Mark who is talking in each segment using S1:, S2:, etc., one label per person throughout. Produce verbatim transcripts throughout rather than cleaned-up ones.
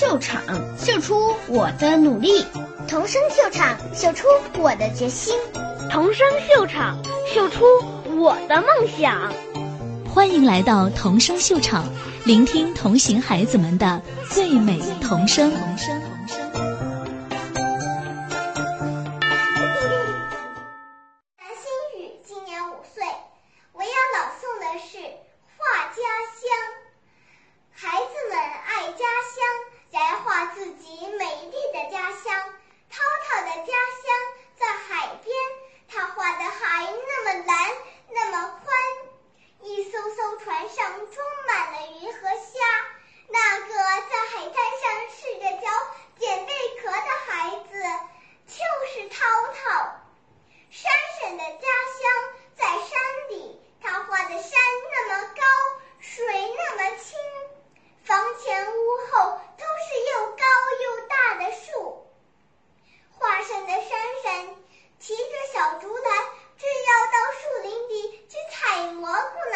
S1: 秀场，秀出我的努力；
S2: 童声秀场，秀出我的决心；
S3: 童声秀场，秀出我的梦想。
S4: 欢迎来到童声秀场，聆听同行孩子们的最美童声。童声童声。
S2: 蓝心雨今年五岁，我要朗诵的是《画家乡》。孩子们爱家乡，来画自己美丽的家乡。涛涛的家乡在海边，他画的海那么蓝，那么宽。一艘艘船上装满了鱼和虾，那个在海滩上赤着脚捡贝壳的孩子就是涛涛。山婶的家乡在山里，他画的山那么高，水那么清，房前屋后都是又高又大的树。画上的山婶提着小竹篮，正要到树林里去采蘑菇呢。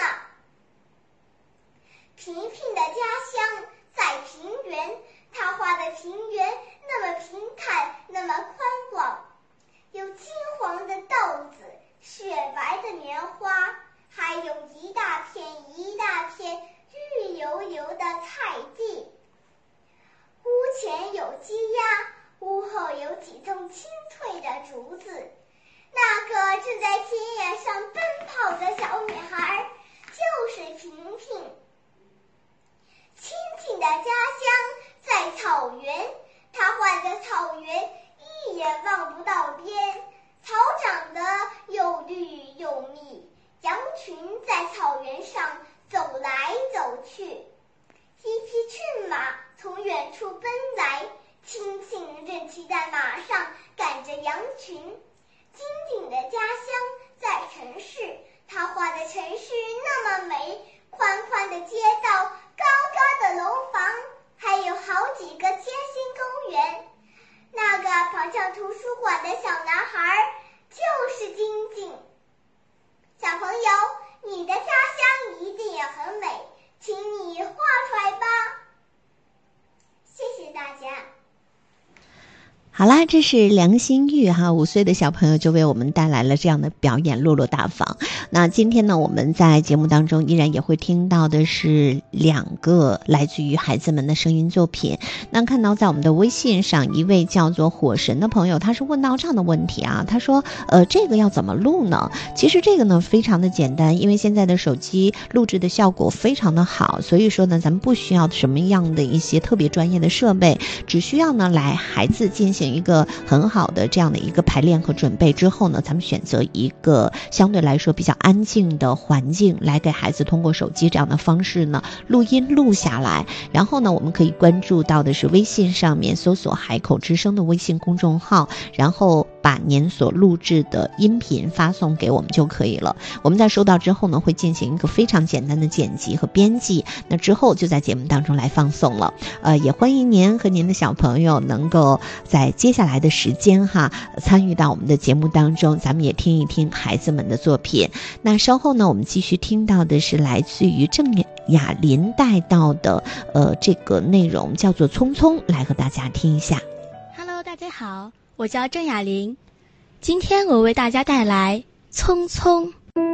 S2: 平平的家乡在平原，他画的平原那么平坦，那么宽广，有金黄的豆子，雪白的棉花，还有一大片一大片绿油油的菜地。屋前有鸡鸭，屋后有几丛青翠的竹子。那个正在田野上奔跑的小女孩就是平平。亲亲的家乡在草原，她画的草原一眼望不到边，草长得又绿又密，羊群在草原上走来走去。一匹骏马从远处奔来，亲亲正骑在马上赶着羊群。金顶的家乡在城市，他画的城市那么美，宽宽的街道，高高的楼房，还有好几个街心公园。那个跑向图书馆的小男孩就是金靖。小朋友，你的家乡一定也很美，请你画出来吧。谢谢大家。
S5: 好啦，这是梁心玉哈，五岁的小朋友就为我们带来了这样的表演，落落大方。那今天呢，我们在节目当中依然也会听到的是两个来自于孩子们的声音作品。那看到在我们的微信上，一位叫做火神的朋友，他是问到这样的问题啊，他说呃，这个要怎么录呢？其实这个呢非常的简单，因为现在的手机录制的效果非常的好，所以说呢，咱们不需要什么样的一些特别专业的设备，只需要呢来孩子进行一个很好的这样的一个排练和准备之后呢，咱们选择一个相对来说比较安静的环境，来给孩子通过手机这样的方式呢录音录下来。然后呢，我们可以关注到的是微信上面搜索海口之声的微信公众号，然后把您所录制的音频发送给我们就可以了。我们在收到之后呢，会进行一个非常简单的剪辑和编辑，那之后就在节目当中来放送了。呃，也欢迎您和您的小朋友能够在接下来的时间哈，参与到我们的节目当中，咱们也听一听孩子们的作品。那稍后呢，我们继续听到的是来自于郑雅琳带到的呃这个内容，叫做《匆匆》，来和大家听一下。
S6: Hello， 大家好，我叫郑雅琳，今天我为大家带来《匆匆》。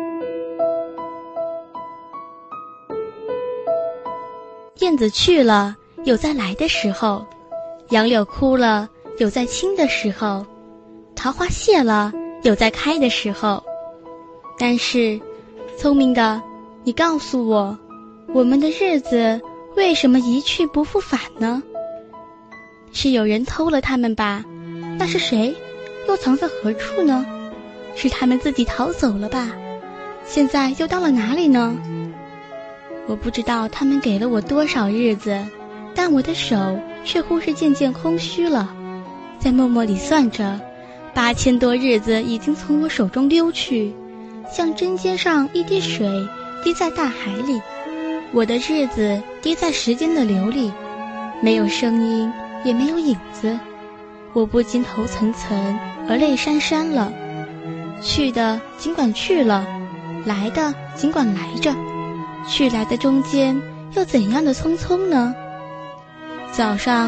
S6: 燕子去了，有在来的时候；杨柳枯了，有在青的时候；桃花谢了，有在开的时候。但是，聪明的，你告诉我，我们的日子为什么一去不复返呢？是有人偷了它们吧？那是谁？又藏在何处呢？是他们自己逃走了吧？现在又到了哪里呢？我不知道他们给了我多少日子，但我的手却忽是渐渐空虚了。在默默里算着，八千多日子已经从我手中溜去，像针尖上一滴水滴在大海里。我的日子滴在时间的流里，没有声音，也没有影子。我不禁头涔涔而泪潸潸了。去的尽管去了，来的尽管来着，去来的中间又怎样的匆匆呢？早上